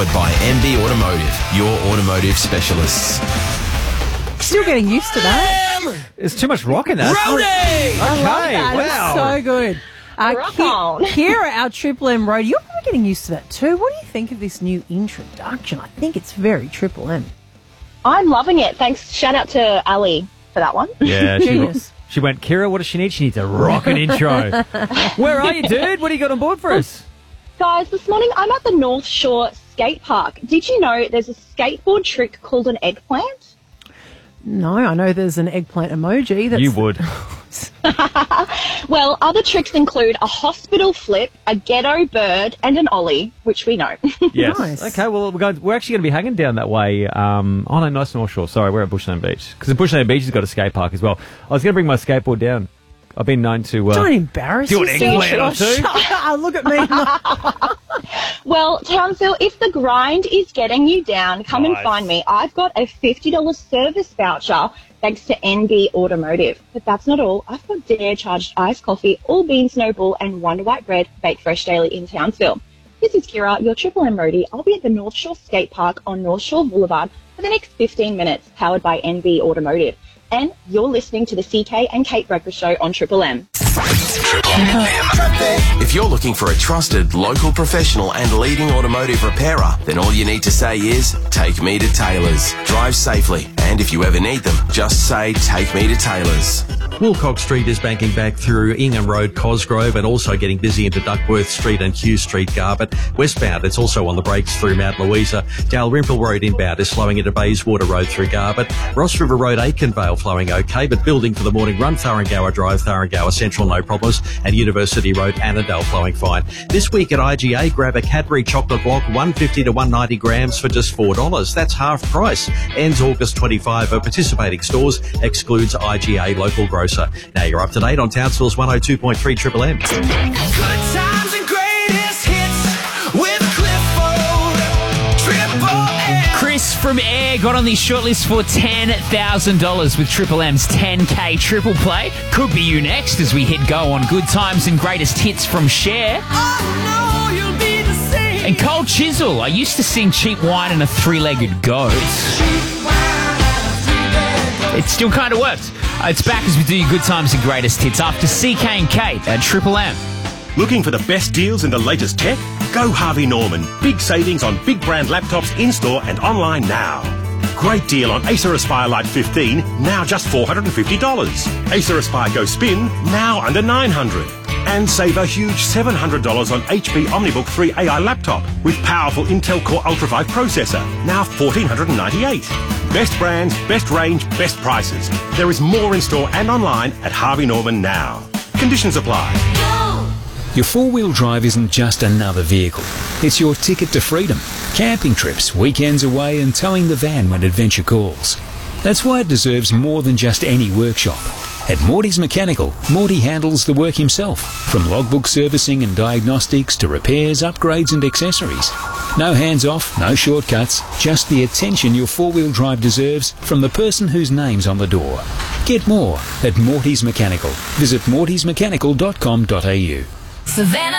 Powered by MB Automotive, your automotive specialists. Still getting used to that. There's too much rock in that. Roadie! I love that. Wow. It's so good. Rock on. Kira, our Triple M road, you're probably getting used to that too. What do you think of this new introduction? I think it's very Triple M. I'm loving it. Thanks. Shout out to Ali for that one. Yeah, Genius. she went, Kira, what does she need? She needs a rockin' intro. Where are you, dude? What do you got on board for us? Guys, this morning I'm at the North Shore Skate Park. Did you know there's a skateboard trick called an eggplant? No, I know there's an eggplant emoji. That's... You would. Well, other tricks include a hospital flip, a ghetto bird, and an ollie, which we know. Yes. Nice. Okay, well, we're actually going to be hanging down that way. Oh, no, nice North Shore. Sorry, we're at Bushnell Beach. Because the Bushnell Beach has got a skate park as well. I was going to bring my skateboard down. I've been known to... Don't embarrass do an yourself. eggplant or two. Look at me. Well, Townsville, if the grind is getting you down, come and find me. I've got a $50 service voucher thanks to NB Automotive. But that's not all. I've got Dare Charged iced coffee, all beans, no bull, and Wonder White bread baked fresh daily in Townsville. This is Kira, your Triple M roadie. I'll be at the North Shore Skate Park on North Shore Boulevard for the next 15 minutes, powered by NB Automotive. And you're listening to the CK and Kate Breakfast Show on Triple M. If you're looking for a trusted, local professional and leading automotive repairer, then all you need to say is, take me to Taylor's. Drive safely, and if you ever need them, just say, take me to Taylor's. Wilcox Street is banking back through Ingham Road, Cosgrove, and also getting busy into Duckworth Street and Hugh Street, Garbutt. Westbound, it's also on the brakes through Mount Louisa. Dalrymple Road inbound is slowing into Bayswater Road through Garbutt. Ross River Road, Aikenvale flowing okay, but building for the morning run, Thuringowa Drive, Thuringowa Central, no problems, and University Road, Annandale flowing fine. This week at IGA, grab a Cadbury chocolate block, 150 to 190 grams for just $4. That's half price. Ends August 25 at participating stores, excludes IGA local grocer. Now you're up to date on Townsville's 102.3 Triple M. Good times and greatest hits with Clifford, Triple M. Chris from Air got on the shortlist for $10,000 with Triple M's 10K Triple Play. Could be you next as we hit go on Good Times and Greatest Hits from Cher. I know you'll be the same. And Cole Chisel, I used to sing Cheap Wine and a Three-Legged Goat. It still kind of works. It's back as we do your Good Times and Greatest Hits after CK and Kate at Triple M. Looking for the best deals and the latest tech? Go Harvey Norman. Big savings on big brand laptops in-store and online now. Great deal on Acer Aspire Lite 15, now just $450. Acer Aspire Go Spin, now under $900. And save a huge $700 on HP OmniBook 3 AI laptop with powerful Intel Core Ultra 5 processor, now $1,498. Best brands, best range, best prices. There is more in store and online at Harvey Norman now. Conditions apply. Your four-wheel drive isn't just another vehicle. It's your ticket to freedom. Camping trips, weekends away, and towing the van when adventure calls. That's why it deserves more than just any workshop. At Morty's Mechanical, Morty handles the work himself, from logbook servicing and diagnostics to repairs, upgrades and accessories. No hands-off, no shortcuts, just the attention your four-wheel drive deserves from the person whose name's on the door. Get more at Morty's Mechanical. Visit mortysmechanical.com.au. Savannah.